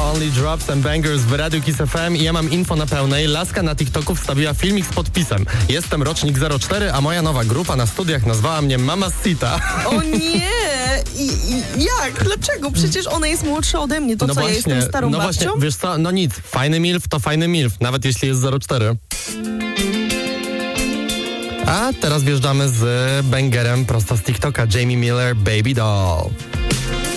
Only Drops and Bangers w Radiu Kiss FM i ja mam info na pełnej. Laska na TikToku wstawiła filmik z podpisem. Jestem rocznik 04, a moja nowa grupa na studiach nazwała mnie Mamacita. O nie! Jak? Dlaczego? Przecież ona jest młodsza ode mnie. To no co, właśnie, ja jestem starą no babcią? właśnie, wiesz co, no nic. Fajny milf to fajny milf, nawet jeśli jest 04. A teraz wjeżdżamy z bangerem prosto z TikToka. Jamie Miller, Baby Doll.